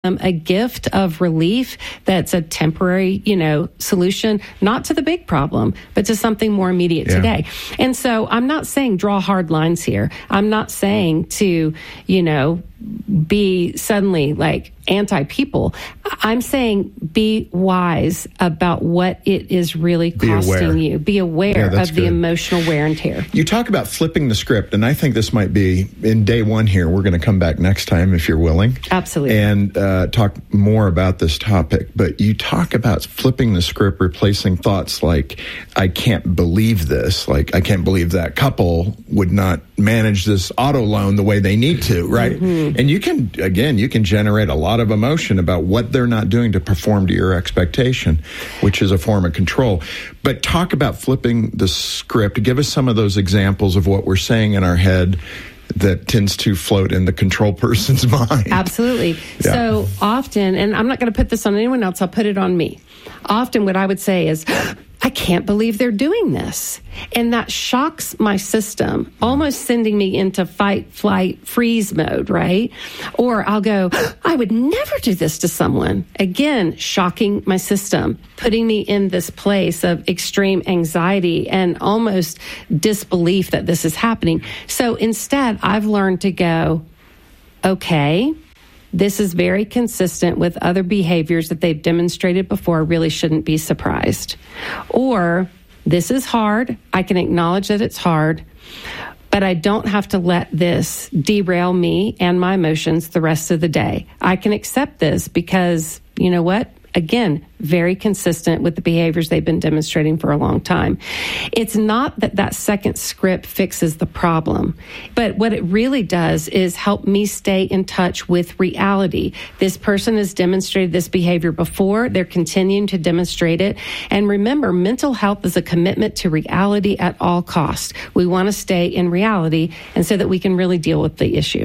a gift of relief that's a temporary, solution, not to the big problem, but to something more immediate today. And so I'm not saying draw hard lines here. I'm not saying to, be suddenly like anti-people. I'm saying be wise about what it is really costing you. Be aware of the emotional wear and tear. You talk about flipping the script, and I think this might be in day one here. We're going to come back next time if you're willing. Absolutely. And talk more about this topic. But you talk about flipping the script, replacing thoughts like, I can't believe this. Like, I can't believe that couple would not manage this auto loan the way they need to, right? Mm-hmm. And you can generate a lot of emotion about what they're not doing to perform to your expectation, which is a form of control. But talk about flipping the script. Give us some of those examples of what we're saying in our head that tends to float in the control person's mind. Absolutely. Yeah. So often, and I'm not going to put this on anyone else, I'll put it on me. Often what I would say is, I can't believe they're doing this. And that shocks my system, almost sending me into fight, flight, freeze mode, right? Or I'll go, I would never do this to someone. Again, shocking my system, putting me in this place of extreme anxiety and almost disbelief that this is happening. So instead, I've learned to go, okay, this is very consistent with other behaviors that they've demonstrated before. I really shouldn't be surprised. Or, this is hard. I can acknowledge that it's hard, but I don't have to let this derail me and my emotions the rest of the day. I can accept this because, you know what? Again, very consistent with the behaviors they've been demonstrating for a long time. It's not that second script fixes the problem, but what it really does is help me stay in touch with reality. This person has demonstrated this behavior before. They're continuing to demonstrate it. And remember, mental health is a commitment to reality at all costs. We want to stay in reality, and so that we can really deal with the issue.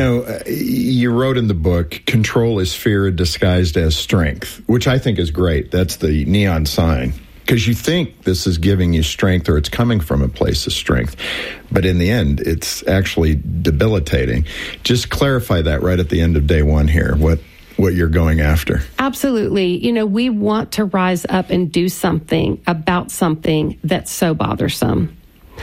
You wrote in the book, control is fear disguised as strength, which I think is great. That's the neon sign. Because you think this is giving you strength or it's coming from a place of strength. But in the end, it's actually debilitating. Just clarify that right at the end of day one here, what you're going after. Absolutely. We want to rise up and do something about something that's so bothersome.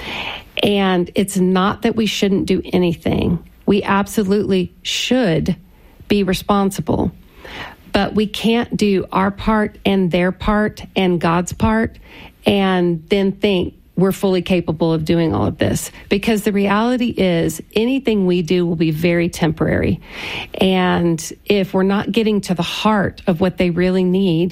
And it's not that we shouldn't do anything. We absolutely should be responsible. But we can't do our part and their part and God's part and then think we're fully capable of doing all of this. Because the reality is anything we do will be very temporary. And if we're not getting to the heart of what they really need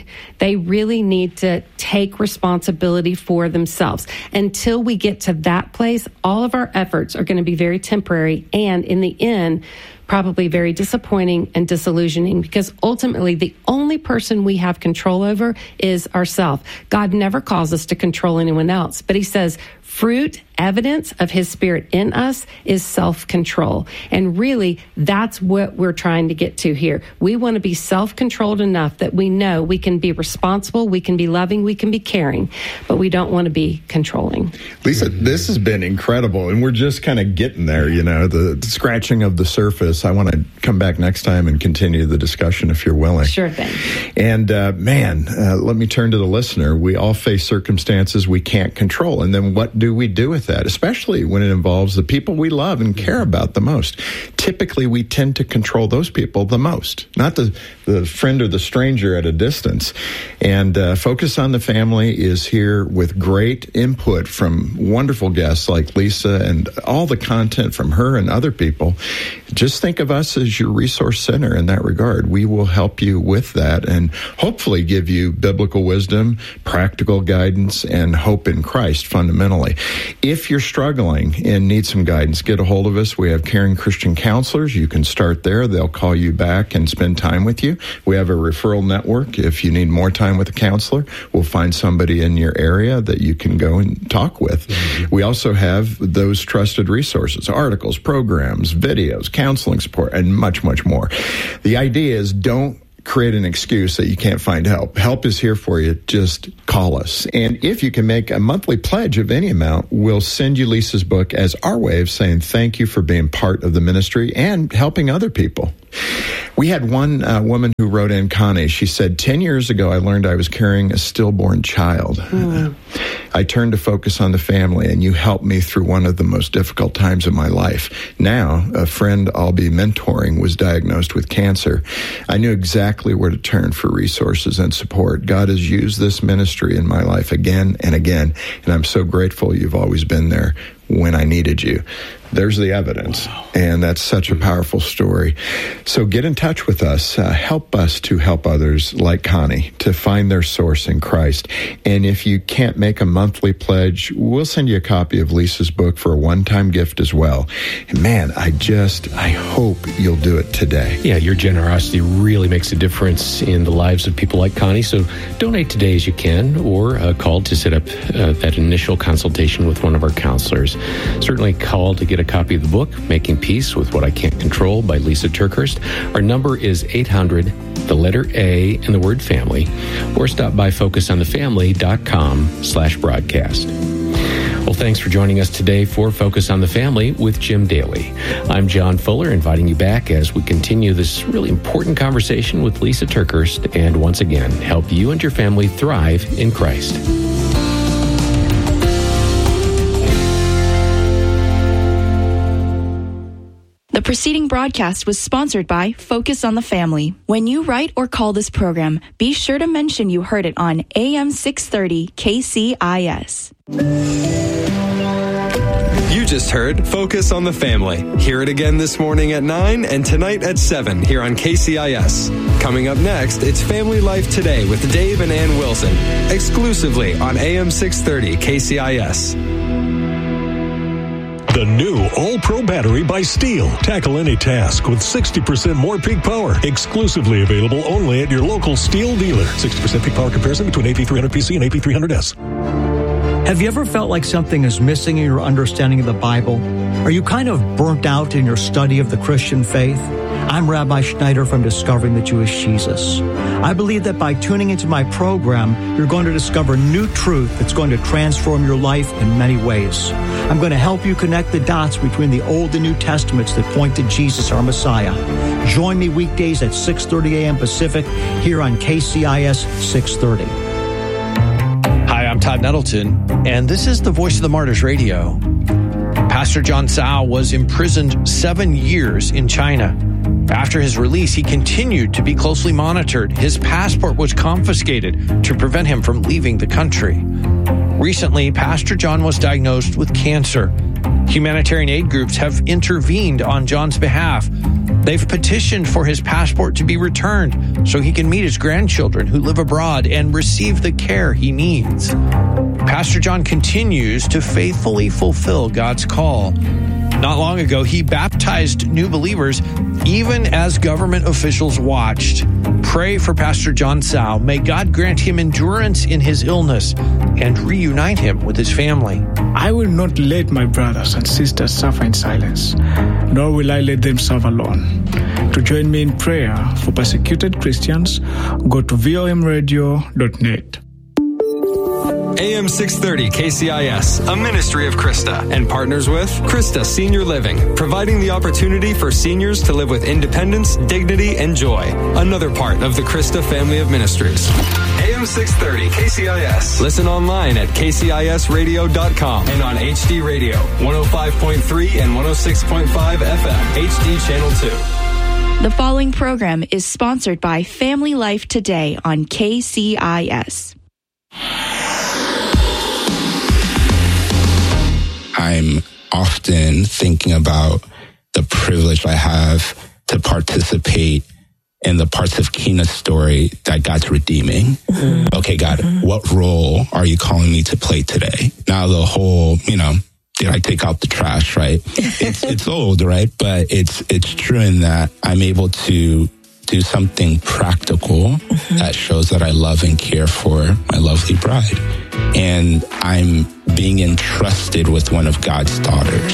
to take responsibility for themselves. Until we get to that place, all of our efforts are going to be very temporary and in the end, probably very disappointing and disillusioning, because ultimately the only person we have control over is ourselves. God never calls us to control anyone else, but he says fruit, evidence of his spirit in us is self-control. And really, that's what we're trying to get to here. We want to be self-controlled enough that we know we can be responsible, we can be loving, we can be caring, but we don't want to be controlling. Lisa, this has been incredible, and we're just kind of getting there, the scratching of the surface. I want to come back next time and continue the discussion if you're willing. Sure thing. And let me turn to the listener. We all face circumstances we can't control, and then what do we do with that, especially when it involves the people we love and care about the most? Typically, we tend to control those people the most, not the friend or the stranger at a distance. And Focus on the Family is here with great input from wonderful guests like Lisa and all the content from her and other people. Just think of us as your resource center in that regard. We will help you with that and hopefully give you biblical wisdom, practical guidance, and hope in Christ fundamentally. If you're struggling and need some guidance, get a hold of us. We have caring Christian counselors. You can start there. They'll call you back and spend time with you. We have a referral network. If you need more time with a counselor, we'll find somebody in your area that you can go and talk with. Mm-hmm. We also have those trusted resources, articles, programs, videos, counseling support, and much, much more. The idea is don't create an excuse that you can't find help. Help is here for you. Just call us. And if you can make a monthly pledge of any amount, we'll send you Lisa's book as our way of saying thank you for being part of the ministry and helping other people. We had one woman who wrote in, Connie. She said, 10 years ago, I learned I was carrying a stillborn child. I turned to focus on the family, and you helped me through one of the most difficult times of my life. Now, a friend I'll be mentoring was diagnosed with cancer. I knew exactly where to turn for resources and support. God has used this ministry in my life again and again, and I'm so grateful you've always been there when I needed you. There's the evidence, and that's such a powerful story. So get in touch with us. Help us to help others like Connie to find their source in Christ. And if you can't make a monthly pledge, we'll send you a copy of Lisa's book for a one-time gift as well. And man, I hope you'll do it today. Yeah, your generosity really makes a difference in the lives of people like Connie. So donate today as you can, or call to set up that initial consultation with one of our counselors. Certainly call to get a copy of the book, Making Peace with What I Can't Control by Lisa TerKeurst. Our number is 800, the letter A, and the word family, or stop by focusonthefamily.com/broadcast. Well, thanks for joining us today for Focus on the Family with Jim Daly. I'm John Fuller, inviting you back as we continue this really important conversation with Lisa TerKeurst, and once again, help you and your family thrive in Christ. The preceding broadcast was sponsored by Focus on the Family. When you write or call this program, be sure to mention you heard it on AM 630 KCIS. You just heard Focus on the Family. Hear it again this morning at 9 and tonight at 7 here on KCIS. Coming up next, it's Family Life Today with Dave and Ann Wilson, exclusively on AM 630 KCIS. The new All-Pro battery by Steel. Tackle any task with 60% more peak power. Exclusively available only at your local Steel dealer. 60% peak power comparison between AP300PC and AP300S. Have you ever felt like something is missing in your understanding of the Bible? Are you kind of burnt out in your study of the Christian faith? I'm Rabbi Schneider from Discovering the Jewish Jesus. I believe that by tuning into my program, you're going to discover new truth that's going to transform your life in many ways. I'm going to help you connect the dots between the Old and New Testaments that point to Jesus, our Messiah. Join me weekdays at 6:30 a.m. Pacific here on KCIS 630. Hi, I'm Todd Nettleton, and this is the Voice of the Martyrs Radio. Pastor John Tsao was imprisoned 7 years in China. After his release, he continued to be closely monitored. His passport was confiscated to prevent him from leaving the country. Recently, Pastor John was diagnosed with cancer. Humanitarian aid groups have intervened on John's behalf. They've petitioned for his passport to be returned so he can meet his grandchildren who live abroad and receive the care he needs. Pastor John continues to faithfully fulfill God's call. Not long ago, he baptized new believers even as government officials watched. Pray for Pastor John Tsao. May God grant him endurance in his illness and reunite him with his family. I will not let my brothers and sisters suffer in silence, nor will I let them suffer alone. To join me in prayer for persecuted Christians, go to vomradio.net. AM 630 KCIS, a ministry of Krista, and partners with Krista Senior Living, providing the opportunity for seniors to live with independence, dignity, and joy. Another part of the Krista family of ministries. AM 630 KCIS. Listen online at kcisradio.com and on HD Radio, 105.3 and 106.5 FM, HD Channel 2. The following program is sponsored by Family Life Today on KCIS. I'm often thinking about the privilege I have to participate in the parts of Keena's story that God's redeeming. Okay, God, what role are you calling me to play today? Now the whole, did I take out the trash, right? It's old, right? But it's true in that I'm able to do something practical that shows that I love and care for my lovely bride. And I'm being entrusted with one of God's daughters.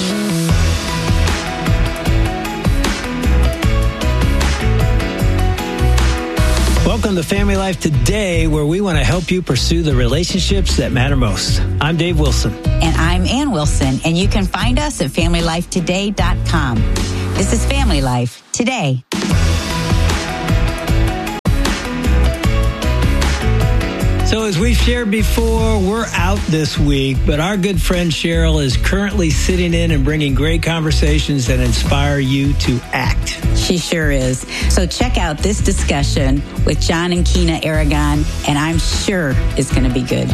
Welcome to Family Life Today, where we want to help you pursue the relationships that matter most. I'm Dave Wilson. And I'm Ann Wilson, and you can find us at FamilyLifeToday.com. This is Family Life Today. So as we've shared before, we're out this week, but our good friend Cheryl is currently sitting in and bringing great conversations that inspire you to act. She sure is. So check out this discussion with John and Kina Aragon, and I'm sure it's going to be good.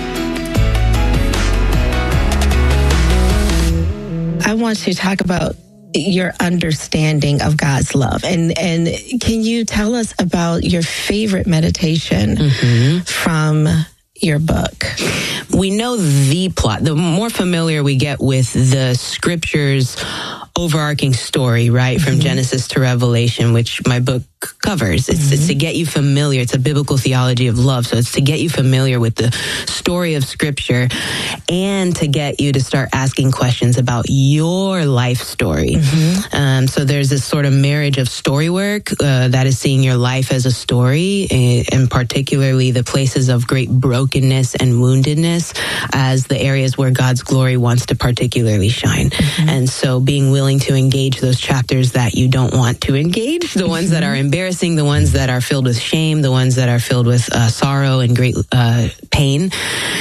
I want to talk about your understanding of God's love. And can you tell us about your favorite meditation from your book? We know the plot. The more familiar we get with the scriptures overarching story, right, from Genesis to Revelation, which my book covers. It's to get you familiar. It's a biblical theology of love. So it's to get you familiar with the story of Scripture and to get you to start asking questions about your life story. So there's this sort of marriage of story work that is seeing your life as a story, and particularly the places of great brokenness and woundedness as the areas where God's glory wants to particularly shine. And so being willing to engage those chapters that you don't want to engage, the ones that are embarrassing, the ones that are filled with shame, the ones that are filled with sorrow and great pain,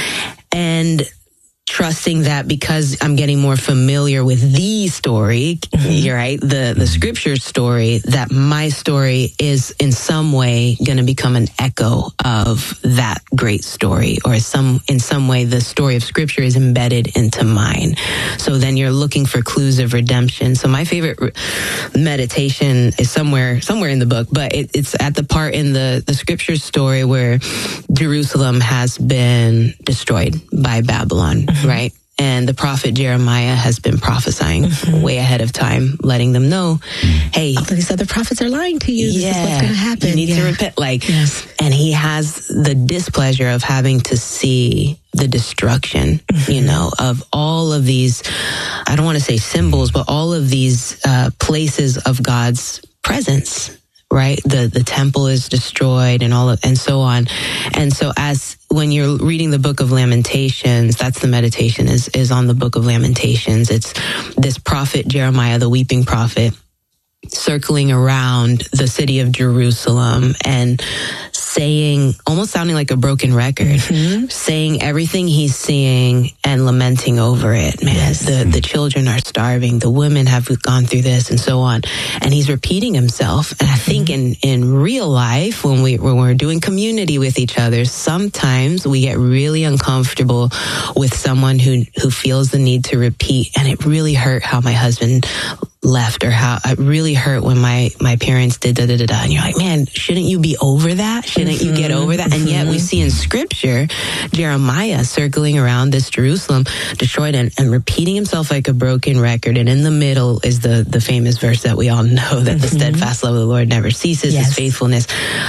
and trusting that because I'm getting more familiar with the story, you're right, the scripture story, that my story is in some way going to become an echo of that great story, or in some way the story of scripture is embedded into mine. So then you're looking for clues of redemption. So my favorite meditation is somewhere in the book, but it's at the part in the scripture story where Jerusalem has been destroyed by Babylon. Right? And the prophet Jeremiah has been prophesying way ahead of time, letting them know, hey, all these other prophets are lying to you. This is what's going to happen. You need to repent. And he has the displeasure of having to see the destruction, of all of these, I don't want to say symbols, but all of these places of God's presence. Right? The temple is destroyed and so on. And so when you're reading the book of Lamentations, that's the meditation is on the book of Lamentations. It's this prophet Jeremiah, the weeping prophet, circling around the city of Jerusalem and saying, almost sounding like a broken record, saying everything he's seeing and lamenting over it. Man, the children are starving, the women have gone through this and so on. And he's repeating himself. And I think in real life, when we're doing community with each other, sometimes we get really uncomfortable with someone who feels the need to repeat. And it really hurt how my husband left, or how it really hurt when my parents did da-da-da-da. And you're like, man, shouldn't you be over that? Shouldn't you get over that? And yet we see in scripture, Jeremiah circling around this Jerusalem destroyed and repeating himself like a broken record. And in the middle is the famous verse that we all know, that the steadfast love of the Lord never ceases. His faithfulness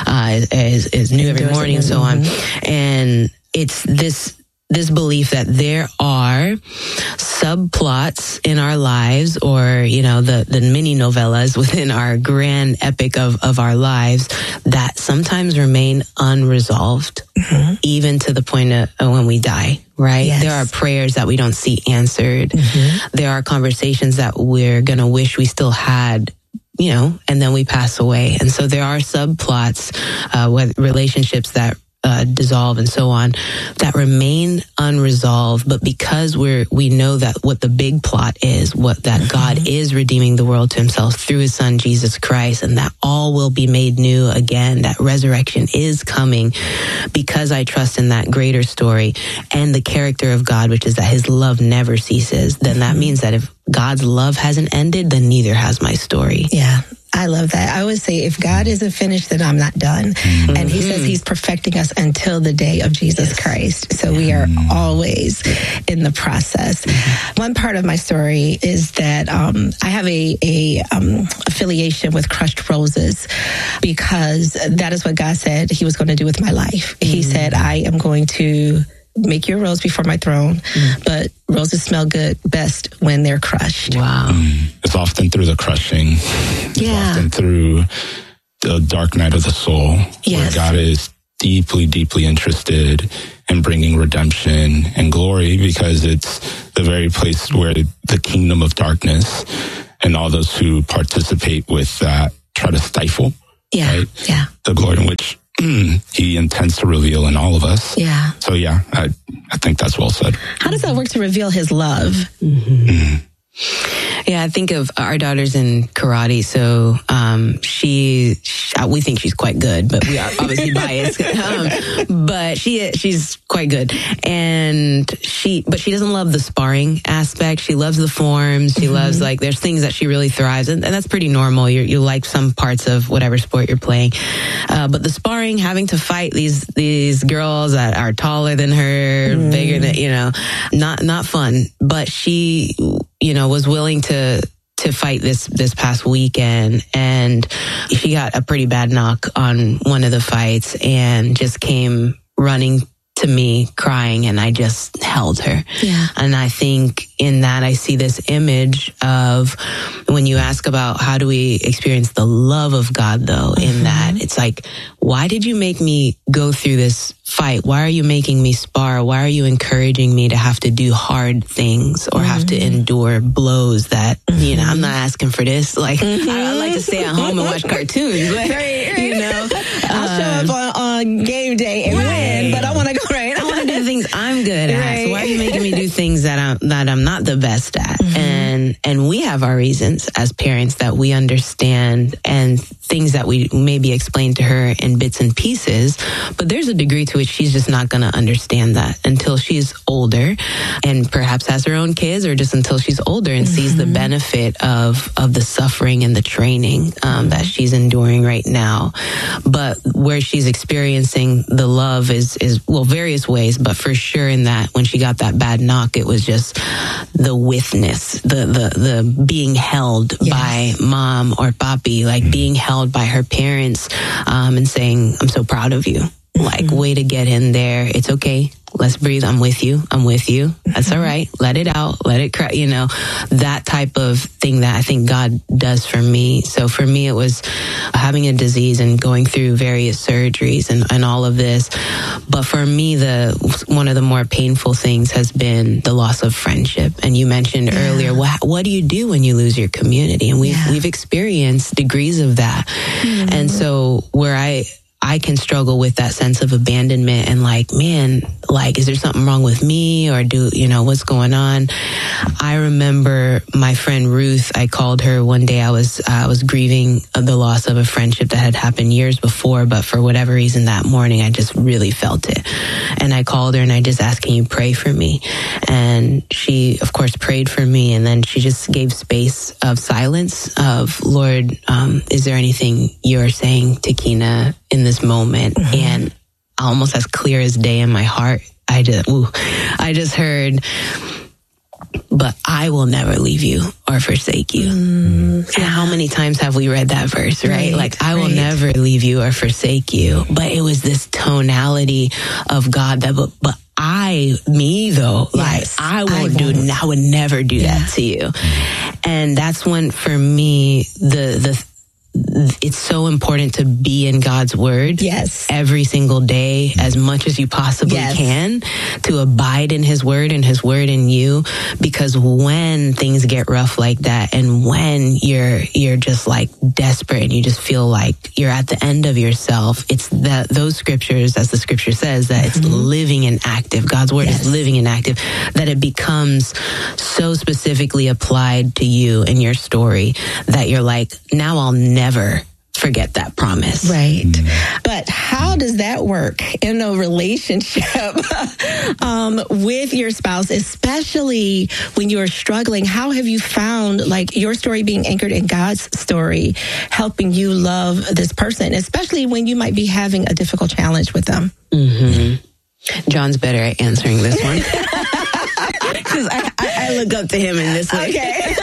is new every morning, and so on. And it's this belief that there are subplots in our lives, or, the mini novellas within our grand epic of our lives that sometimes remain unresolved, even to the point of when we die, right? Yes. There are prayers that we don't see answered. There are conversations that we're going to wish we still had, and then we pass away. And so there are subplots, with relationships that dissolve and so on, that remain unresolved. But because we know that what the big plot is, that God is redeeming the world to himself through his son, Jesus Christ, and that all will be made new again, that resurrection is coming, because I trust in that greater story and the character of God, which is that his love never ceases, then that means that if God's love hasn't ended, then neither has my story. Yeah. I love that. I always say, if God isn't finished, then I'm not done. And he says he's perfecting us until the day of Jesus Christ. So we are always in the process. One part of my story is that I have a affiliation with Crushed Roses, because that is what God said he was going to do with my life. He said, I am going to make you a rose before my throne, but roses smell good best when they're crushed. Wow. It's often through the crushing. It's often through the dark night of the soul, where God is deeply, deeply interested in bringing redemption and glory, because it's the very place where the kingdom of darkness and all those who participate with that try to stifle the glory in which he intends to reveal in all of us. Yeah. So yeah, I think that's well said. How does that work to reveal his love? Yeah, I think of our daughter's in karate, so we think she's quite good, but we are obviously biased. But she's quite good, but she doesn't love the sparring aspect. She loves the forms. She loves, like, there's things that she really thrives in, and that's pretty normal. You like some parts of whatever sport you're playing, but the sparring, having to fight these girls that are taller than her, bigger than, not fun. But she, was willing to fight this past weekend, and she got a pretty bad knock on one of the fights and just came running to me crying, and I just held her. Yeah. And I think in that I see this image of when you ask about how do we experience the love of God, though, in that it's like, why did you make me go through this fight? Why are you making me spar? Why are you encouraging me to have to do hard things or have to endure blows that, I'm not asking for this. Like, I like to stay at home and watch cartoons. But, I'll show up on game day and win, but I want to go right. I want to do things I'm good at. So why are you making me do things that I'm not the best at? And we have our reasons as parents that we understand, and things that we maybe explain to her in bits and pieces, but there's a degree to which she's just not going to understand that until she's older and perhaps has her own kids, or just until she's older and sees the benefit of the suffering and the training that she's enduring right now. But where she's experiencing the love is various ways, but for sure in that when she got that bad knock, it was just the witness, the being held by mom or papi, like being held by her parents, and saying, I'm so proud of you. Like, way to get in there. It's okay. Let's breathe. I'm with you. That's all right. Let it out. Let it cry. That type of thing that I think God does for me. So for me, it was having a disease and going through various surgeries and all of this. But for me, one of the more painful things has been the loss of friendship. And you mentioned earlier, what do you do when you lose your community? And we've experienced degrees of that. And so where I can struggle with that sense of abandonment and like, man, like, is there something wrong with me, or what's going on? I remember my friend Ruth, I called her one day. I was grieving the loss of a friendship that had happened years before, but for whatever reason that morning, I just really felt it. And I called her and I just asked, can you pray for me? And she, of course, prayed for me. And then she just gave space of silence of, Lord, is there anything you're saying to Kina in this moment? And almost as clear as day in my heart, I just heard, but I will never leave you or forsake you. And how many times have we read that verse, right? Like, I will never leave you or forsake you. But it was this tonality of God that, but I would never do that to you. And that's when, for me, it's so important to be in God's word every single day, as much as you possibly can, to abide in his word and his word in you. Because when things get rough like that, and when you're just like desperate and you just feel like you're at the end of yourself, it's those scriptures, as the scripture says, that it's living and active. God's word is living and active, that it becomes so specifically applied to you and your story that you're like, now I'll never forget that promise. Right. But how does that work in a relationship with your spouse, especially when you're struggling? How have you found, like, your story being anchored in God's story, helping you love this person, especially when you might be having a difficult challenge with them? John's better at answering this one. Because I look up to him in this way. Okay.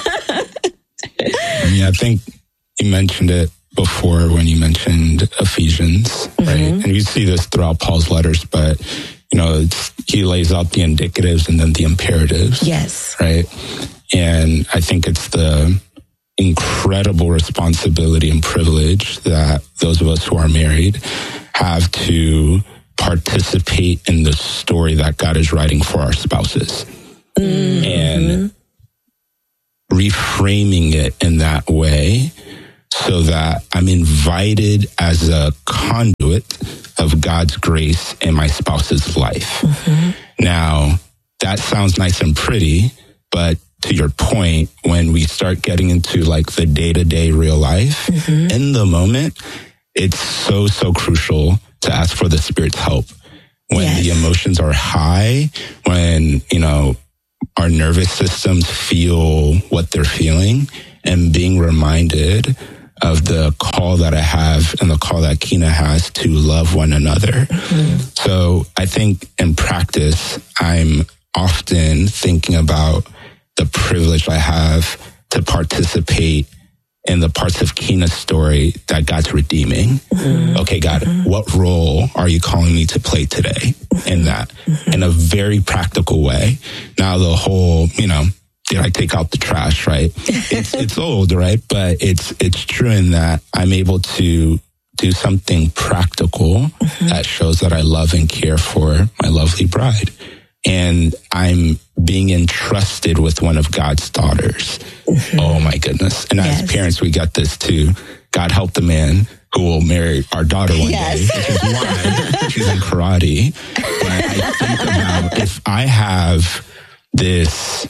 Yeah, I think you mentioned it before when you mentioned Ephesians, right? And you see this throughout Paul's letters, but he lays out the indicatives and then the imperatives. Yes. Right. And I think it's the incredible responsibility and privilege that those of us who are married have to participate in the story that God is writing for our spouses. And reframing it in that way, so that I'm invited as a conduit conduit of God's grace in my spouse's life. Now, that sounds nice and pretty, but to your point, when we start getting into like the day-to-day real life, in the moment, it's so crucial to ask for the Spirit's help. When the emotions are high, when, our nervous systems feel what they're feeling, and being reminded of the call that I have and the call that Kina has to love one another. So I think in practice, I'm often thinking about the privilege I have to participate in the parts of Kina's story that God's redeeming. Okay, God, what role are you calling me to play today in that? In a very practical way. Now the whole, did I take out the trash, right? It's old, right? But it's true in that I'm able to do something practical that shows that I love and care for my lovely bride. And I'm being entrusted with one of God's daughters. Oh my goodness. And as parents, we get this too. God help the man who will marry our daughter one day, which is why she's in karate. But I think about if I have this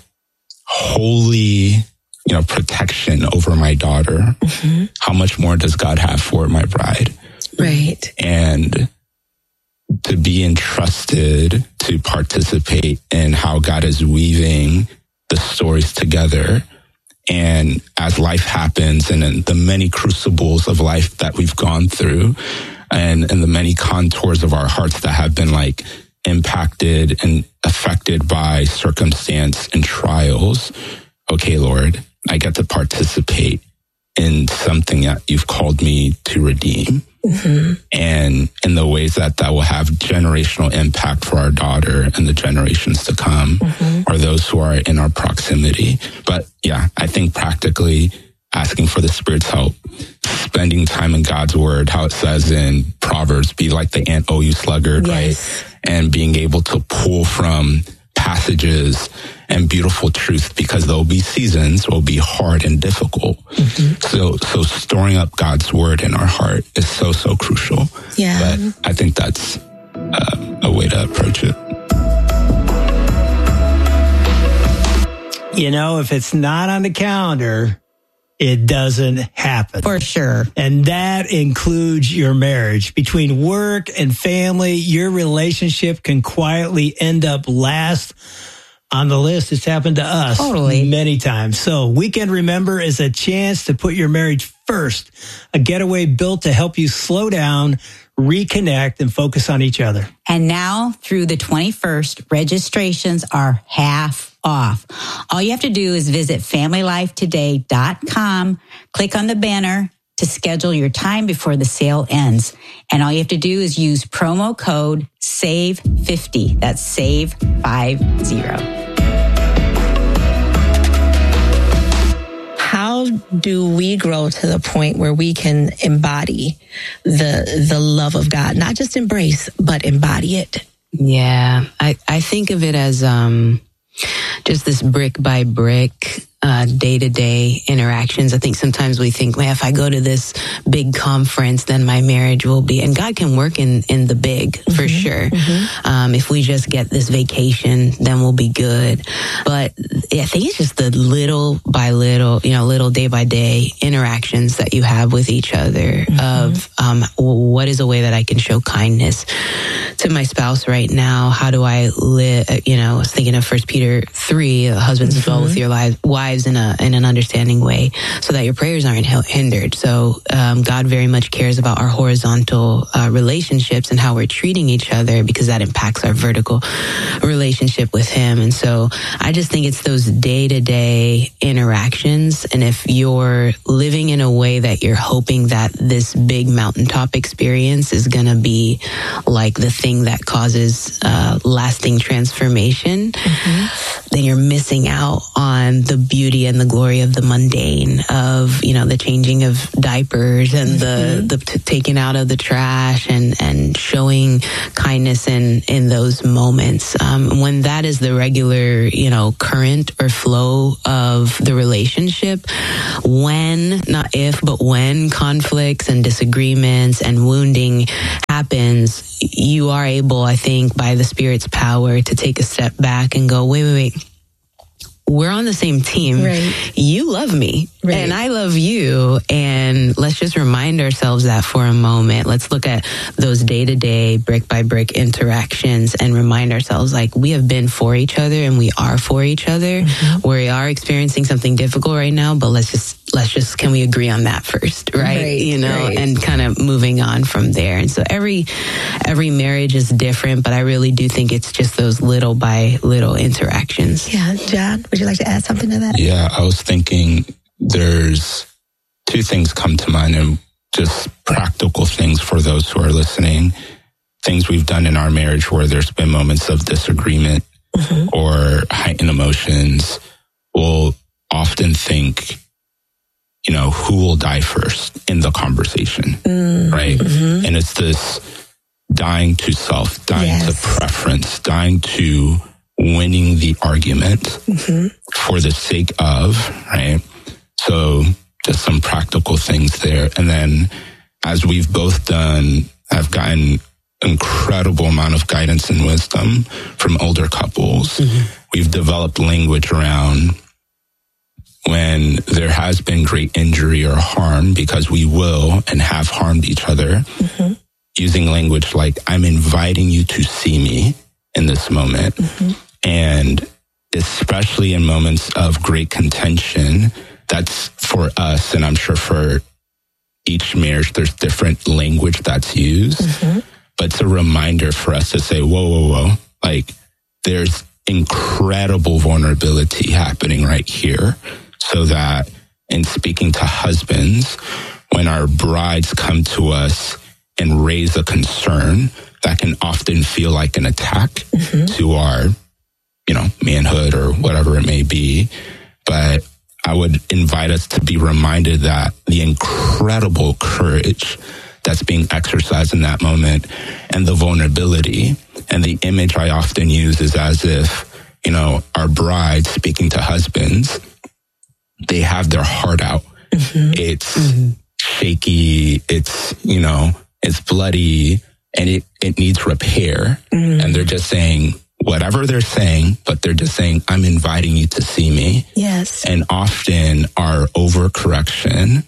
holy, protection over my daughter, how much more does God have for my bride? Right. And to be entrusted to participate in how God is weaving the stories together. And as life happens and in the many crucibles of life that we've gone through and the many contours of our hearts that have been like impacted and affected by circumstance and trials. Okay, Lord, I get to participate in something that you've called me to redeem. And in the ways that will have generational impact for our daughter and the generations to come are those who are in our proximity. But yeah, I think practically asking for the Spirit's help, spending time in God's word, how it says in Proverbs, be like the ant, O you sluggard, right? And being able to pull from passages and beautiful truth, because there'll be seasons will be hard and difficult. So storing up God's word in our heart is so crucial. But I think that's a way to approach it. If it's not on the calendar, it doesn't happen. For sure. And that includes your marriage. Between work and family, your relationship can quietly end up last on the list. It's happened to us many times. So Weekend Remember is a chance to put your marriage first, a getaway built to help you slow down, reconnect, and focus on each other. And now through the 21st, registrations are half off. All you have to do is visit FamilyLifeToday.com, click on the banner to schedule your time before the sale ends. And all you have to do is use promo code SAVE50. That's SAVE50. How do we grow to the point where we can embody the love of God? Not just embrace, but embody it. Yeah, I think of it as just this brick by brick, day-to-day interactions. I think sometimes we think, well, if I go to this big conference, then my marriage will be, and God can work in the big for sure. If we just get this vacation, then we'll be good. But I think it's just the little by little, little day by day interactions that you have with each other of what is a way that I can show kindness to my spouse right now? How do I live? I was thinking of 1 Peter 3, husbands as well with your wives in an understanding way, so that your prayers aren't hindered. So God very much cares about our horizontal relationships and how we're treating each other, because that impacts our vertical relationship with Him. And so I just think it's those day-to-day interactions. And if you're living in a way that you're hoping that this big mountaintop experience is going to be like the thing that causes lasting transformation, then you're missing out on the beauty and the glory of the mundane, of the changing of diapers and the taking out of the trash and showing kindness in those moments. When that is the regular current or flow of the relationship, when, not if, but when conflicts and disagreements and wounding happen, you are able, I think, by the Spirit's power to take a step back and go, wait. We're on the same team. Right. You love me right. and I love you. And let's just remind ourselves that for a moment. Let's look at those day-to-day, brick-by-brick interactions and remind ourselves like we have been for each other and we are for each other. Mm-hmm. We are experiencing something difficult right now, but let's just, can we agree on that first, right? Right. And kind of moving on from there. And so every marriage is different, but I really do think it's just those little by little interactions. Yeah. John, would you like to add something to that? Yeah, I was thinking there's two things come to mind, and just practical things for those who are listening. Things we've done in our marriage where there's been moments of disagreement mm-hmm. or heightened emotions. We'll often think, who will die first in the conversation, right? Mm-hmm. And it's this dying to self, dying to preference, dying to winning the argument mm-hmm. for the sake of, right? So just some practical things there. And then as we've both done, I've gotten incredible amount of guidance and wisdom from older couples. Mm-hmm. We've developed language around when there has been great injury or harm, because we will and have harmed each other, mm-hmm. using language like, I'm inviting you to see me in this moment. Mm-hmm. And especially in moments of great contention, that's for us, and I'm sure for each marriage, there's different language that's used. Mm-hmm. But it's a reminder for us to say, whoa. Like, there's incredible vulnerability happening right here. So that in speaking to husbands, when our brides come to us and raise a concern that can often feel like an attack mm-hmm. to our, manhood or whatever it may be. But I would invite us to be reminded that the incredible courage that's being exercised in that moment and the vulnerability, and the image I often use is as if, our brides speaking to husbands, they have their heart out. Mm-hmm. It's mm-hmm. shaky. It's, it's bloody, and it needs repair. Mm-hmm. And they're just saying whatever they're saying, but they're just saying, I'm inviting you to see me. Yes. And often our overcorrection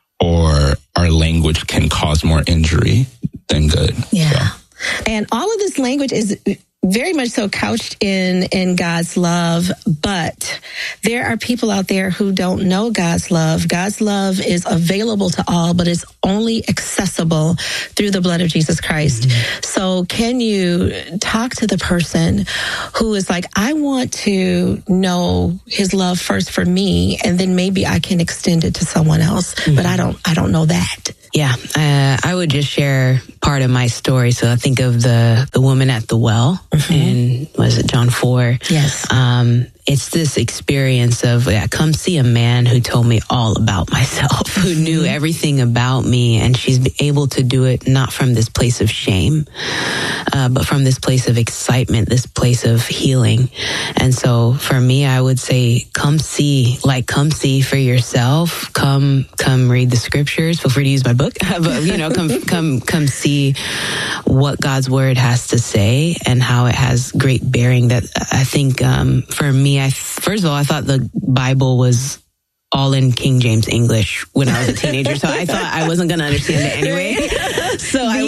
or our language can cause more injury than good. Yeah. So. And all of this language is very much so couched in God's love, but there are people out there who don't know God's love. God's love is available to all, but it's only accessible through the blood of Jesus Christ. Mm-hmm. So can you talk to the person who is like, I want to know his love first for me, and then maybe I can extend it to someone else, mm-hmm. but I don't know that. Yeah, I would just share part of my story. So I think of the woman at the well, mm-hmm. in, was it John 4? Yes. It's this experience of, come see a man who told me all about myself, who knew everything about me, and she's able to do it not from this place of shame, but from this place of excitement, this place of healing. And so for me, I would say, come see for yourself. Come read the scriptures. Feel free to use my book, but come see what God's word has to say and how it has great bearing. That I think for me, first of all, I thought the Bible was all in King James English when I was a teenager, so I thought I wasn't going to understand it anyway. So I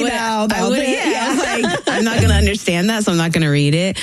was like, I'm not going to understand that, so I'm not going to read it.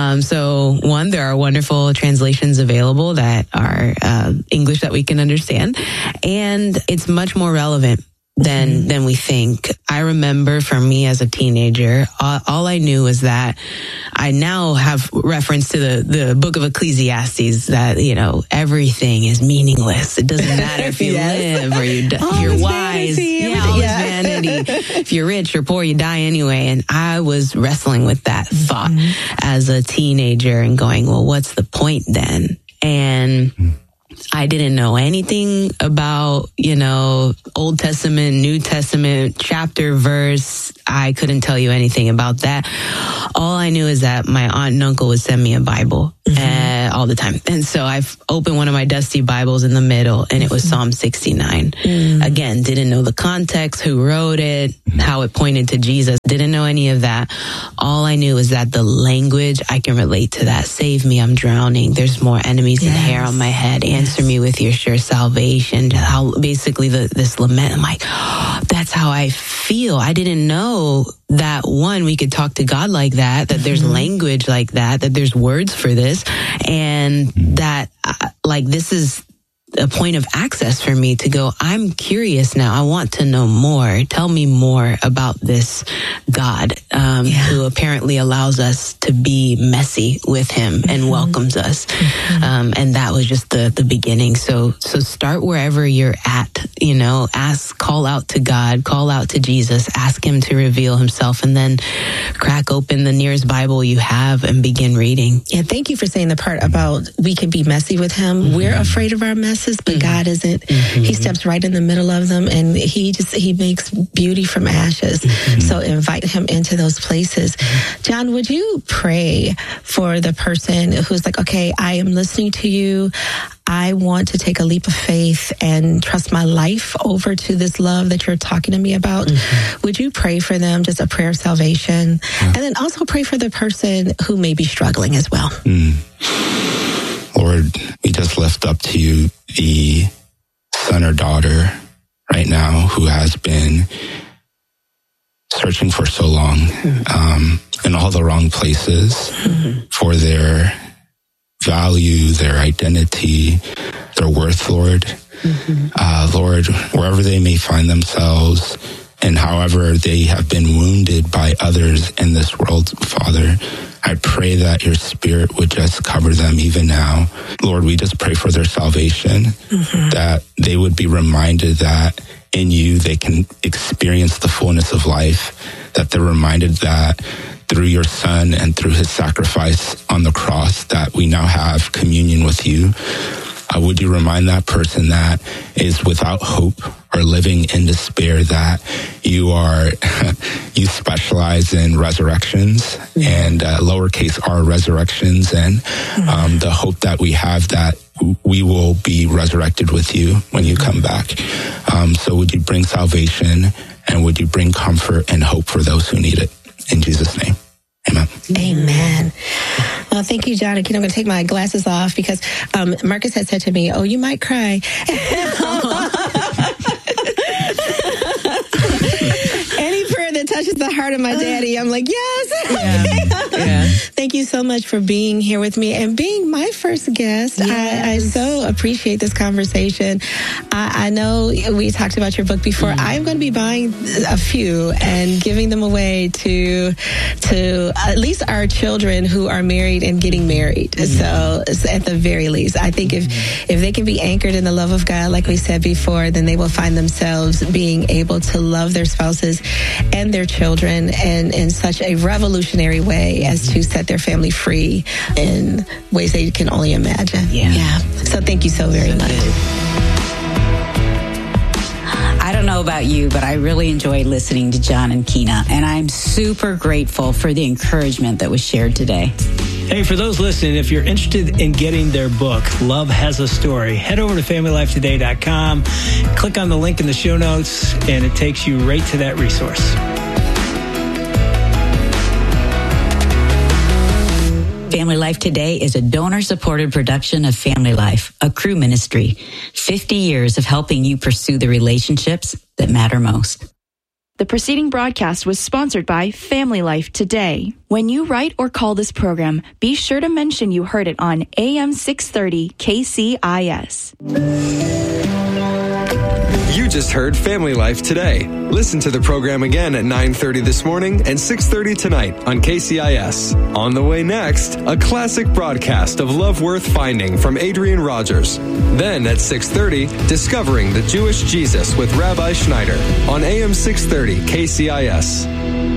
So one, there are wonderful translations available that are English that we can understand, and it's much more relevant than we think. I remember for me as a teenager, all I knew was that I now have reference to the book of Ecclesiastes that, everything is meaningless. It doesn't matter if you live or if you're wise. Vanity, all is vanity. If you're rich or poor, you die anyway. And I was wrestling with that thought as a teenager and going, well, what's the point then? And I didn't know anything about, Old Testament, New Testament, chapter, verse. I couldn't tell you anything about that. All I knew is that my aunt and uncle would send me a Bible. all the time. And so I've opened one of my dusty Bibles in the middle, and it was Psalm 69. Again, didn't know the context, who wrote it, how it pointed to Jesus. Didn't know any of that. All I knew is that the language, I can relate to that. Save me, I'm drowning. There's more enemies than hair on my head. Answer me with your sure salvation. How basically this lament. I'm like, that's how I feel. I didn't know that, one, we could talk to God like that there's language like that there's words for this, and that this is a point of access for me to go, I'm curious now. I want to know more. Tell me more about this God who apparently allows us to be messy with him and welcomes us. And that was just the beginning. So start wherever you're at, call out to God, call out to Jesus, ask him to reveal himself, and then crack open the nearest Bible you have and begin reading. Yeah, thank you for saying the part about we can be messy with him. We're afraid of our messes, but God isn't. He steps right in the middle of them, and he makes beauty from ashes. So invite him into those places. John, would you pray for the person who's like, okay, I am listening to you. I want to take a leap of faith and trust my life over to this love that you're talking to me about. Would you pray for them, just a prayer of salvation? And then also pray for the person who may be struggling as well. Lord, we just lift up to you the son or daughter right now who has been searching for so long in all the wrong places for their value, their identity, their worth, Lord. Lord, wherever they may find themselves and however they have been wounded by others in this world, Father, I pray that your Spirit would just cover them even now. Lord, we just pray for their salvation, that they would be reminded that in you they can experience the fullness of life, that they're reminded that through your Son and through his sacrifice on the cross that we now have communion with you. Would you remind that person that is without hope or living in despair that you specialize in resurrections and lowercase r resurrections, and the hope that we have that we will be resurrected with you when you come back. So would you bring salvation, and would you bring comfort and hope for those who need it? In Jesus' name. Amen. Amen. Well, thank you, John. I'm going to take my glasses off because Marcus had said to me, oh, you might cry. Any prayer that touches the heart of my daddy, I'm like, yes. Thank you so much for being here with me and being my first guest. I so appreciate this conversation. I know we talked about your book before. I'm going to be buying a few and giving them away to at least our children who are married and getting married. So at the very least, I think if they can be anchored in the love of God, like we said before, then they will find themselves being able to love their spouses and their children in such a revolutionary way as to set their family free in ways they can only imagine. Yeah. So thank you so very much. I don't know about you, but I really enjoyed listening to John and Kina, and I'm super grateful for the encouragement that was shared today. Hey, for those listening, if you're interested in getting their book, Love Has a Story, head over to FamilyLifeToday.com, click on the link in the show notes, and it takes you right to that resource. Family Life Today is a donor-supported production of Family Life, a crew ministry. 50 years of helping you pursue the relationships that matter most. The preceding broadcast was sponsored by Family Life Today. When you write or call this program, be sure to mention you heard it on AM 630 KCIS. You just heard Family Life Today. Listen to the program again at 9:30 this morning and 6:30 tonight on KCIS. On the way next, a classic broadcast of Love Worth Finding from Adrian Rogers. Then at 6:30, Discovering the Jewish Jesus with Rabbi Schneider on AM 630 KCIS.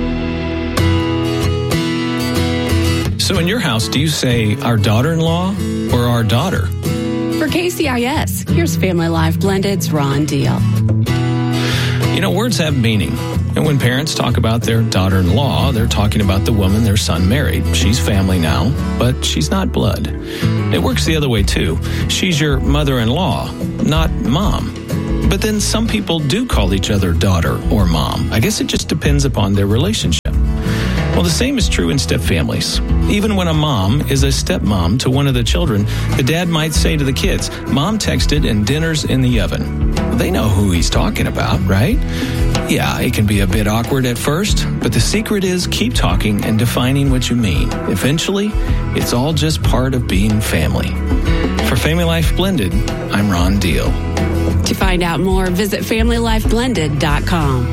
So in your house, do you say our daughter-in-law or our daughter? For KCIS, here's Family Life Blended's Ron Deal. You know, words have meaning. And when parents talk about their daughter-in-law, they're talking about the woman their son married. She's family now, but she's not blood. It works the other way, too. She's your mother-in-law, not mom. But then some people do call each other daughter or mom. I guess it just depends upon their relationship. Well, the same is true in step families. Even when a mom is a stepmom to one of the children, the dad might say to the kids, "Mom texted and dinner's in the oven." They know who he's talking about, right? Yeah, it can be a bit awkward at first, but the secret is keep talking and defining what you mean. Eventually, it's all just part of being family. For Family Life Blended, I'm Ron Deal. To find out more, visit FamilyLifeBlended.com.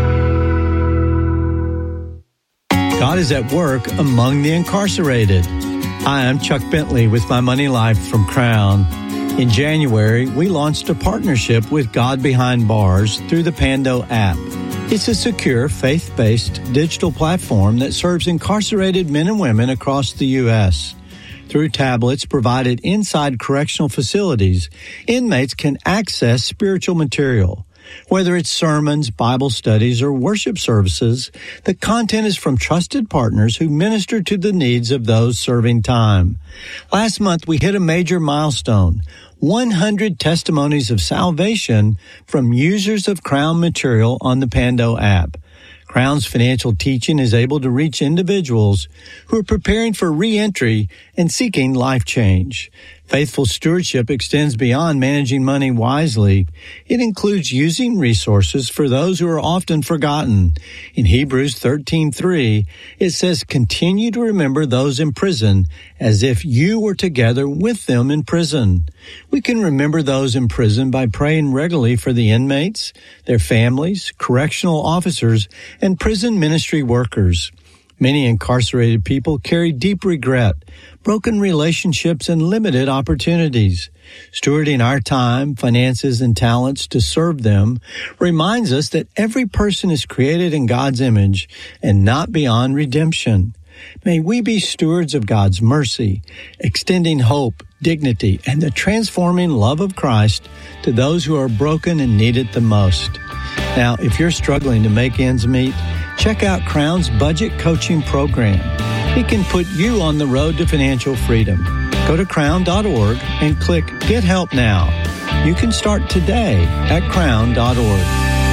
God is at work among the incarcerated. Hi, I'm Chuck Bentley with My Money Life from Crown. In January, we launched a partnership with God Behind Bars through the Pando app. It's a secure, faith-based digital platform that serves incarcerated men and women across the U.S. Through tablets provided inside correctional facilities, inmates can access spiritual material. Whether it's sermons, Bible studies, or worship services, the content is from trusted partners who minister to the needs of those serving time. Last month, we hit a major milestone, 100 testimonies of salvation from users of Crown material on the Pando app. Crown's financial teaching is able to reach individuals who are preparing for re-entry and seeking life change. Faithful stewardship extends beyond managing money wisely. It includes using resources for those who are often forgotten. In Hebrews 13:3, it says, "Continue to remember those in prison as if you were together with them in prison." We can remember those in prison by praying regularly for the inmates, their families, correctional officers, and prison ministry workers. Many incarcerated people carry deep regret, broken relationships, and limited opportunities. Stewarding our time, finances, and talents to serve them reminds us that every person is created in God's image and not beyond redemption. May we be stewards of God's mercy, extending hope, dignity, and the transforming love of Christ to those who are broken and need it the most. Now, if you're struggling to make ends meet, check out Crown's budget coaching program. It can put you on the road to financial freedom. Go to crown.org and click Get Help Now. You can start today at crown.org.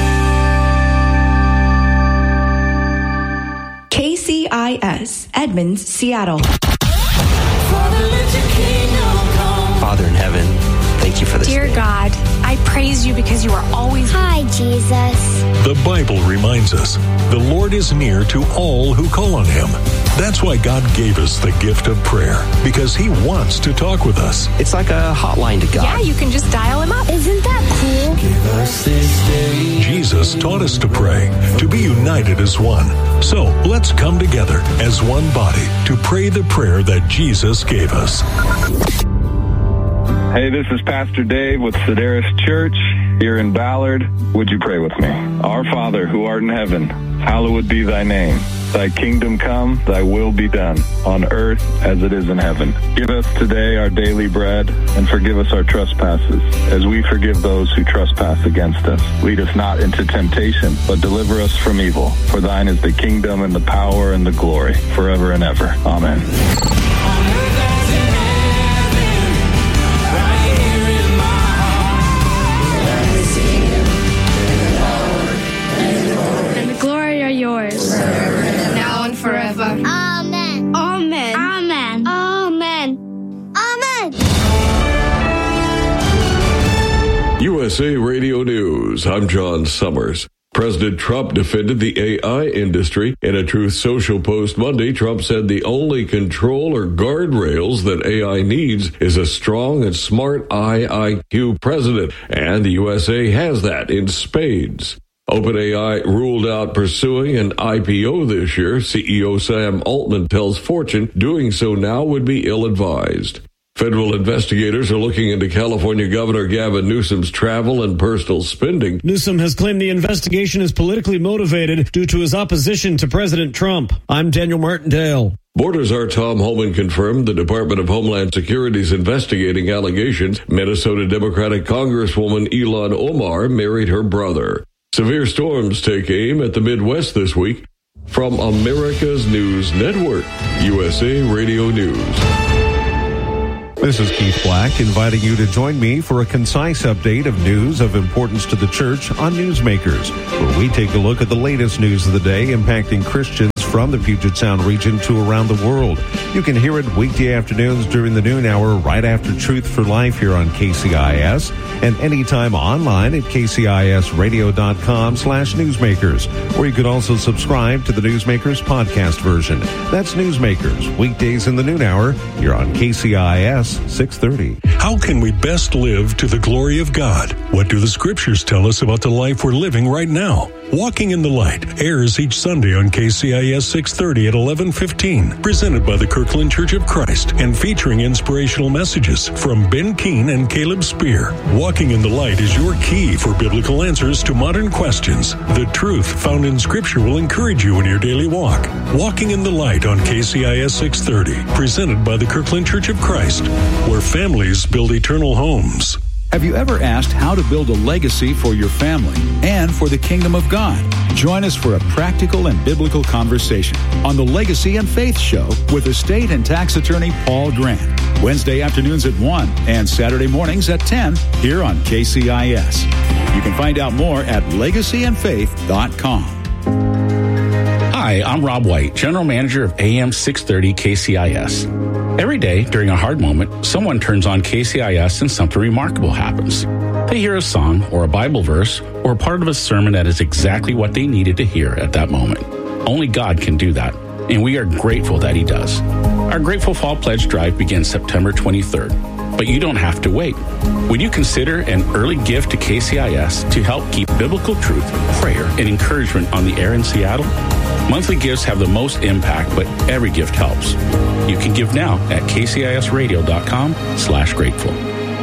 KCIS, Edmonds, Seattle. Father in heaven, thank you for this. Dear God, I praise you because you are always... Hi, Jesus. The Bible reminds us the Lord is near to all who call on Him. That's why God gave us the gift of prayer, because He wants to talk with us. It's like a hotline to God. Yeah, you can just dial Him up. Isn't that cool? Give us this day. Jesus taught us to pray, to be united as one. So let's come together as one body to pray the prayer that Jesus gave us. Hey, this is Pastor Dave with Sedaris Church here in Ballard. Would you pray with me? Our Father, who art in heaven, hallowed be thy name. Thy kingdom come, thy will be done, on earth as it is in heaven. Give us today our daily bread, and forgive us our trespasses, as we forgive those who trespass against us. Lead us not into temptation, but deliver us from evil. For thine is the kingdom and the power and the glory, forever and ever. Amen. Forever. Amen. Amen. Amen. Amen. Amen. USA Radio News. I'm John Summers. President Trump defended the AI industry. In a Truth Social post Monday, Trump said the only control or guardrails that AI needs is a strong and smart IQ president, and the USA has that in spades. OpenAI ruled out pursuing an IPO this year. CEO Sam Altman tells Fortune doing so now would be ill-advised. Federal investigators are looking into California Governor Gavin Newsom's travel and personal spending. Newsom has claimed the investigation is politically motivated due to his opposition to President Trump. I'm Daniel Martindale. Borders Our Tom Homan confirmed the Department of Homeland Security is investigating allegations Minnesota Democratic Congresswoman Ilhan Omar married her brother. Severe storms take aim at the Midwest this week. From America's News Network, USA Radio News. This is Keith Black inviting you to join me for a concise update of news of importance to the church on Newsmakers, where we take a look at the latest news of the day impacting Christians from the Puget Sound region to around the world. You can hear it weekday afternoons during the noon hour right after Truth for Life here on KCIS and anytime online at kcisradio.com/newsmakers, or you can also subscribe to the Newsmakers podcast version. That's Newsmakers, weekdays in the noon hour here on KCIS 630. How can we best live to the glory of God? What do the scriptures tell us about the life we're living right now? Walking in the Light airs each Sunday on KCIS 630 at 11:15, presented by the Kirkland Church of Christ and featuring inspirational messages from Ben Keene and Caleb Spear. Walking in the Light is your key for biblical answers to modern questions. The truth found in Scripture will encourage you in your daily walk. Walking in the Light on KCIS 630, presented by the Kirkland Church of Christ, where families build eternal homes. Have you ever asked how to build a legacy for your family and for the kingdom of God? Join us for a practical and biblical conversation on the Legacy and Faith Show with estate and tax attorney Paul Grant. Wednesday afternoons at 1 and Saturday mornings at 10 here on KCIS. You can find out more at legacyandfaith.com. Hi, I'm Rob White, General Manager of AM 630 KCIS. Every day during a hard moment, someone turns on KCIS and something remarkable happens. They hear a song or a Bible verse or part of a sermon that is exactly what they needed to hear at that moment. Only God can do that, and we are grateful that He does. Our Grateful Fall Pledge Drive begins September 23rd, but you don't have to wait. Would you consider an early gift to KCIS to help keep biblical truth, prayer, and encouragement on the air in Seattle? Monthly gifts have the most impact, but every gift helps. You can give now at kcisradio.com/grateful.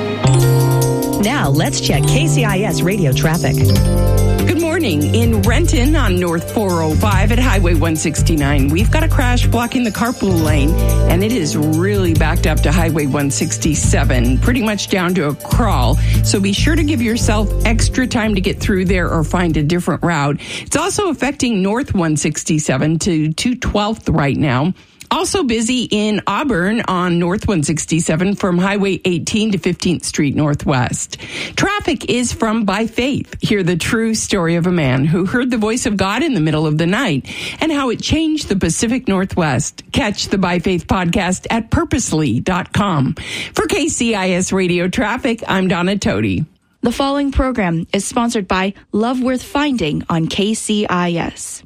Now let's check KCIS radio traffic. Good morning. In Renton on North 405 at Highway 169, we've got a crash blocking the carpool lane, and it is really backed up to Highway 167, pretty much down to a crawl. So be sure to give yourself extra time to get through there or find a different route. It's also affecting North 167 to 212th right now. Also busy in Auburn on North 167 from Highway 18 to 15th Street Northwest. Traffic is from By Faith. Hear the true story of a man who heard the voice of God in the middle of the night and how it changed the Pacific Northwest. Catch the By Faith podcast at purposely.com. For KCIS Radio Traffic, I'm Donna Toti. The following program is sponsored by Love Worth Finding on KCIS.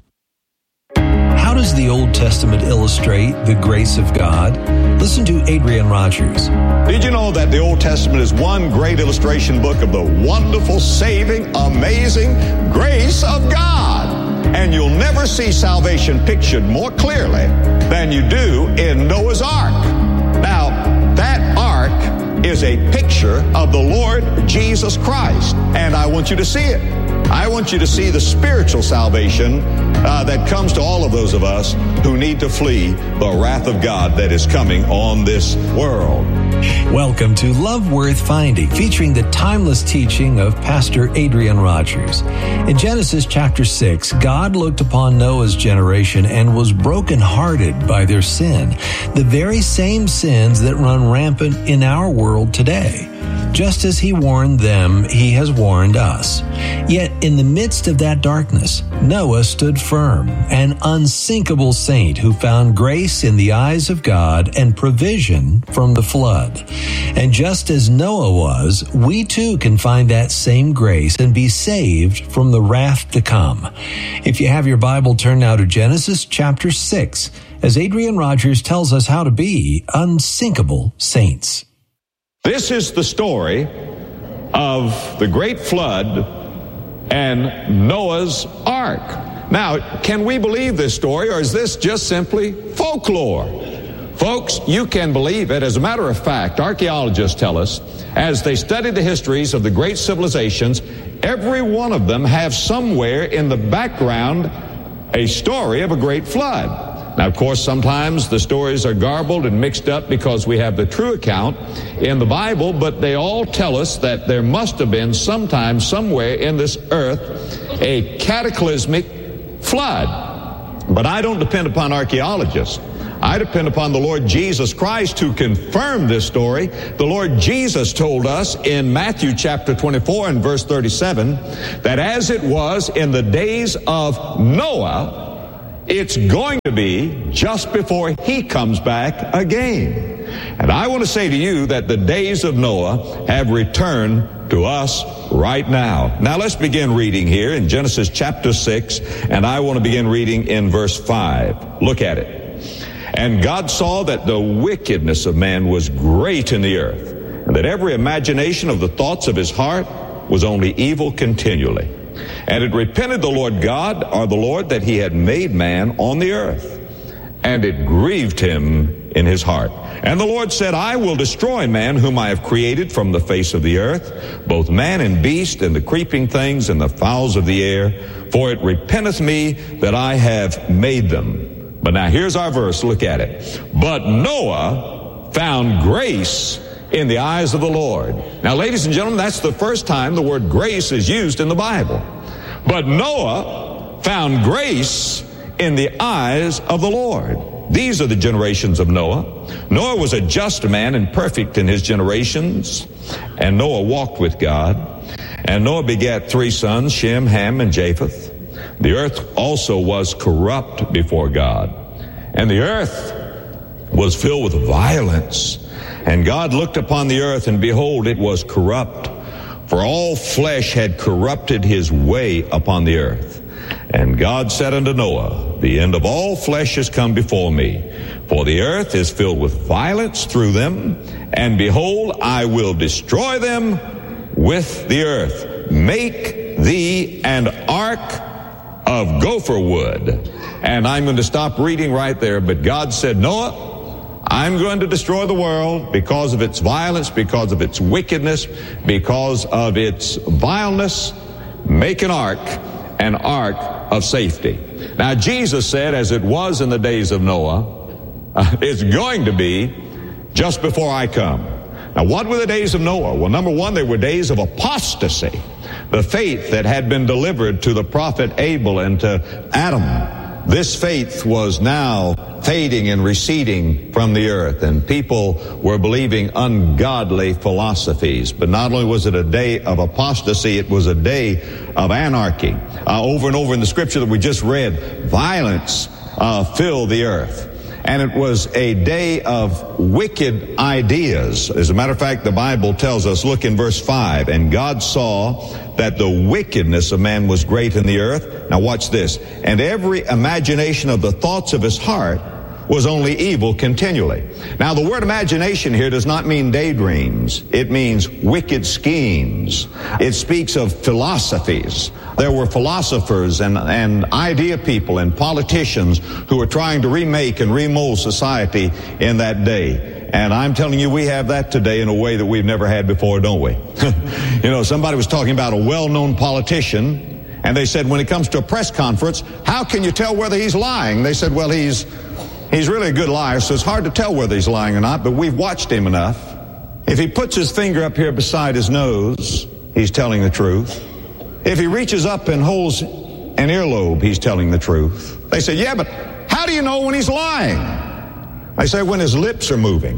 How does the Old Testament illustrate the grace of God? Listen to Adrian Rogers. Did you know that the Old Testament is one great illustration book of the wonderful, saving, amazing grace of God? And you'll never see salvation pictured more clearly than you do in Noah's Ark. Now, that ark is a picture of the Lord Jesus Christ, and I want you to see it. I want you to see the spiritual salvation that comes to all of those of us who need to flee the wrath of God that is coming on this world. Welcome to Love Worth Finding, featuring the timeless teaching of Pastor Adrian Rogers. In Genesis chapter 6, God looked upon Noah's generation and was brokenhearted by their sin, the very same sins that run rampant in our world today. Just as He warned them, He has warned us. Yet in the midst of that darkness, Noah stood firm, an unsinkable saint who found grace in the eyes of God and provision from the flood. And just as Noah was, we too can find that same grace and be saved from the wrath to come. If you have your Bible, turn now to Genesis chapter 6, as Adrian Rogers tells us how to be unsinkable saints. This is the story of the great flood and Noah's Ark. Now, can we believe this story, or is this just simply folklore? Folks, you can believe it. As a matter of fact, archaeologists tell us, as they study the histories of the great civilizations, every one of them have somewhere in the background a story of a great flood. Now, of course, sometimes the stories are garbled and mixed up because we have the true account in the Bible, but they all tell us that there must have been sometime, somewhere in this earth, a cataclysmic flood. But I don't depend upon archaeologists. I depend upon the Lord Jesus Christ who confirmed this story. The Lord Jesus told us in Matthew chapter 24 and verse 37 that as it was in the days of Noah, it's going to be just before he comes back again. And I want to say to you that the days of Noah have returned to us right now. Now let's begin reading here in Genesis chapter 6, and I want to begin reading in verse 5. Look at it. And God saw that the wickedness of man was great in the earth, and that every imagination of the thoughts of his heart was only evil continually. And it repented the Lord God, or the Lord, that he had made man on the earth, and it grieved him in his heart. And the Lord said, I will destroy man whom I have created from the face of the earth, both man and beast, and the creeping things, and the fowls of the air, for it repenteth me that I have made them. But now here's our verse, look at it. But Noah found grace in the eyes of the Lord. Now, ladies and gentlemen, that's the first time the word grace is used in the Bible. But Noah found grace in the eyes of the Lord. These are the generations of Noah. Noah was a just man and perfect in his generations, and Noah walked with God. And Noah begat 3 sons, Shem, Ham, and Japheth. The earth also was corrupt before God, and the earth was filled with violence. And God looked upon the earth, and behold, it was corrupt, for all flesh had corrupted his way upon the earth. And God said unto Noah, the end of all flesh is come before me, for the earth is filled with violence through them, and behold, I will destroy them with the earth. Make thee an ark of gopher wood. And I'm going to stop reading right there, but God said, Noah, I'm going to destroy the world because of its violence, because of its wickedness, because of its vileness. Make an ark of safety. Now, Jesus said, as it was in the days of Noah, it's going to be just before I come. Now, what were the days of Noah? Well, number one, they were days of apostasy. The faith that had been delivered to the prophet Abel and to Adam, this faith was now fading and receding from the earth, and people were believing ungodly philosophies. But not only was it a day of apostasy, it was a day of anarchy. Over and over in the scripture that we just read, violence filled the earth. And it was a day of wicked ideas. As a matter of fact, the Bible tells us, look in verse 5, and God saw that the wickedness of man was great in the earth. Now watch this. And every imagination of the thoughts of his heart was only evil continually. Now, the word imagination here does not mean daydreams. It means wicked schemes. It speaks of philosophies. There were philosophers and idea people and politicians who were trying to remake and remold society in that day. And I'm telling you, we have that today in a way that we've never had before, don't we? You know, somebody was talking about a well-known politician, and they said, when it comes to a press conference, how can you tell whether he's lying? They said, well, he's really a good liar, so it's hard to tell whether he's lying or not, but we've watched him enough. If he puts his finger up here beside his nose, he's telling the truth. If he reaches up and holds an earlobe, he's telling the truth. They say, yeah, but how do you know when he's lying? I say, when his lips are moving.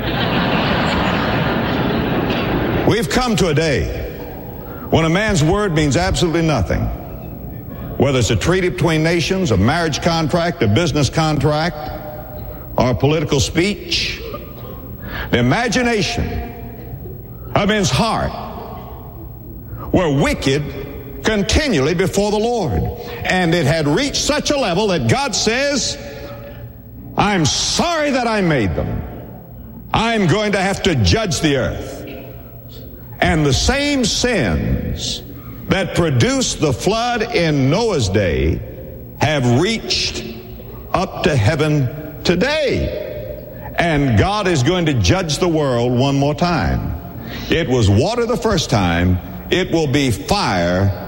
We've come to a day when a man's word means absolutely nothing. Whether it's a treaty between nations, a marriage contract, a business contract, or a political speech, the imagination of men's heart were wicked continually before the Lord. And it had reached such a level that God says, I'm sorry that I made them. I'm going to have to judge the earth. And the same sins that produced the flood in Noah's day have reached up to heaven today. And God is going to judge the world one more time. It was water the first time. It will be fire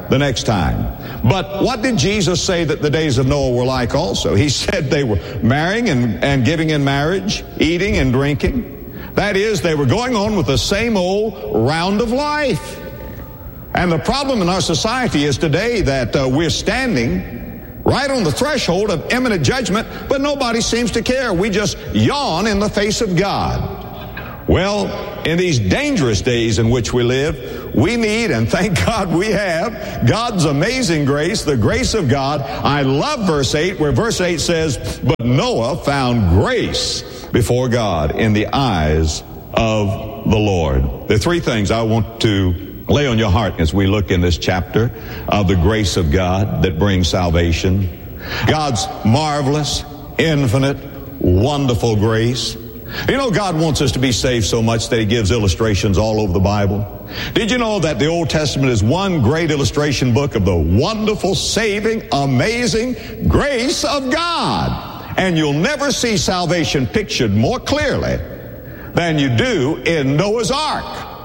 the next time. But what did Jesus say that the days of Noah were like also? He said they were marrying and giving in marriage, eating and drinking. That is, they were going on with the same old round of life. And the problem in our society is today that we're standing right on the threshold of imminent judgment, but nobody seems to care. We just yawn in the face of God. Well, in these dangerous days in which we live, we need, and thank God we have, God's amazing grace, the grace of God. I love verse 8, where verse 8 says, "But Noah found grace before God in the eyes of the Lord." There are three things I want to lay on your heart as we look in this chapter of the grace of God that brings salvation. God's marvelous, infinite, wonderful grace. You know, God wants us to be saved so much that He gives illustrations all over the Bible. Did you know that the Old Testament is one great illustration book of the wonderful, saving, amazing grace of God? And you'll never see salvation pictured more clearly than you do in Noah's Ark.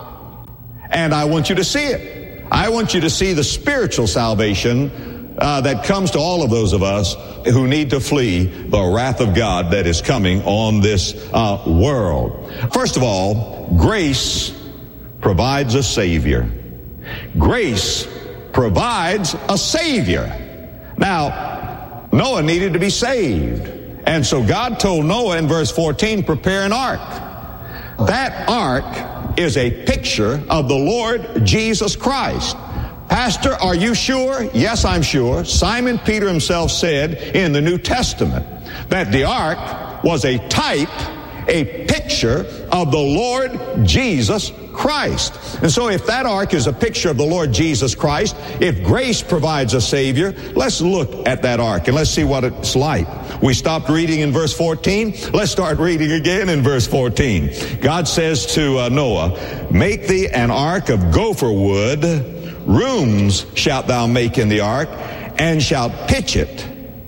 And I want you to see it. I want you to see the spiritual salvation that comes to all of those of us who need to flee the wrath of God that is coming on this world. First of all, grace provides a Savior. Grace provides a Savior. Now, Noah needed to be saved. And so God told Noah in verse 14, prepare an ark. That ark is a picture of the Lord Jesus Christ. Pastor, are you sure? Yes, I'm sure. Simon Peter himself said in the New Testament that the ark was a type, a picture of the Lord Jesus Christ. And so if that ark is a picture of the Lord Jesus Christ, if grace provides a Savior, let's look at that ark and let's see what it's like. We stopped reading in verse 14. Let's start reading again in verse 14. God says to Noah, make thee an ark of gopher wood. Rooms shalt thou make in the ark, and shalt pitch it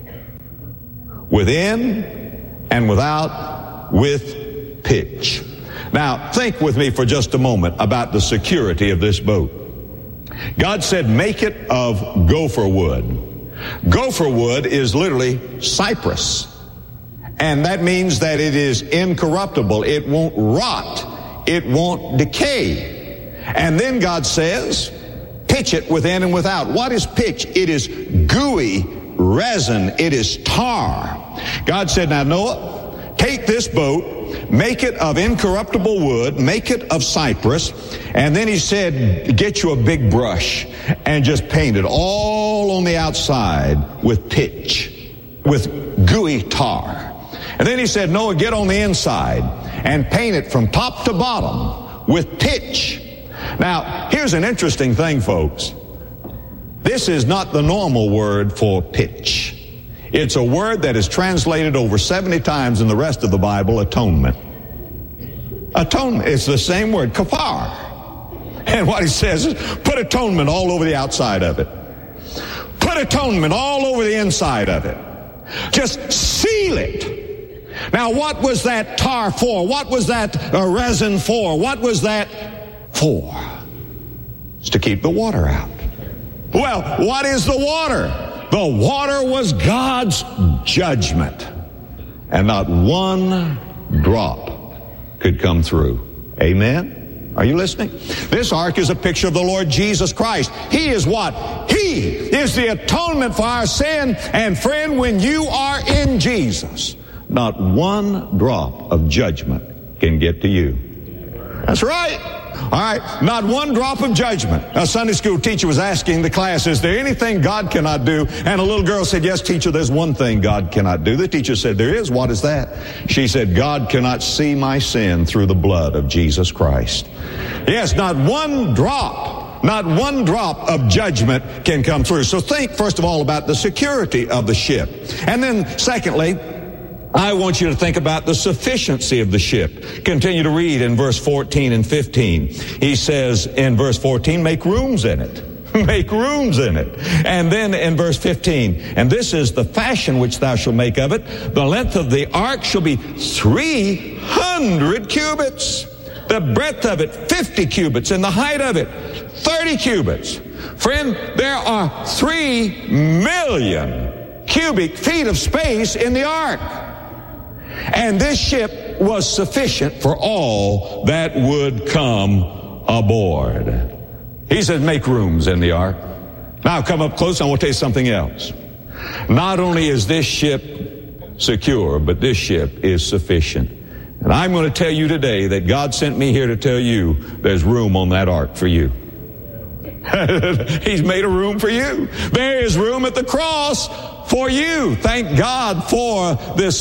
within and without with pitch. Now, think with me for just a moment about the security of this boat. God said, make it of gopher wood. Gopher wood is literally cypress. And that means that it is incorruptible. It won't rot. It won't decay. And then God says, pitch it within and without. What is pitch? It is gooey resin. It is tar. God said, now Noah, take this boat, make it of incorruptible wood, make it of cypress, and then he said, get you a big brush and just paint it all on the outside with pitch, with gooey tar. And then he said, Noah, get on the inside and paint it from top to bottom with pitch. Now, here's an interesting thing, folks. This is not the normal word for pitch. It's a word that is translated over 70 times in the rest of the Bible, atonement. Atonement, it's the same word, kafar. And what he says is, put atonement all over the outside of it. Put atonement all over the inside of it. Just seal it. Now, what was that tar for? What was that resin for? What was that for? It's to keep the water out. Well, what is the water? The water was God's judgment. And not one drop could come through. Amen? Are you listening? This ark is a picture of the Lord Jesus Christ. He is what? He is the atonement for our sin. And friend, when you are in Jesus, not one drop of judgment can get to you. That's right. All right, not one drop of judgment. A Sunday school teacher was asking the class, is there anything God cannot do? And a little girl said, yes, teacher, there's one thing God cannot do. The teacher said, there is. What is that? She said, God cannot see my sin through the blood of Jesus Christ. Yes, not one drop of judgment can come through. So think, first of all, about the security of the ship. And then, secondly, I want you to think about the sufficiency of the ship. Continue to read in verse 14 and 15. He says in verse 14, make rooms in it. Make rooms in it. And then in verse 15, and this is the fashion which thou shalt make of it. The length of the ark shall be 300 cubits. The breadth of it, 50 cubits. And the height of it, 30 cubits. Friend, there are 3 million cubic feet of space in the ark. And this ship was sufficient for all that would come aboard. He said, make rooms in the ark. Now come up close, I want to tell you something else. Not only is this ship secure, but this ship is sufficient. And I'm going to tell you today that God sent me here to tell you there's room on that ark for you. He's made a room for you. There is room at the cross for you. Thank God for this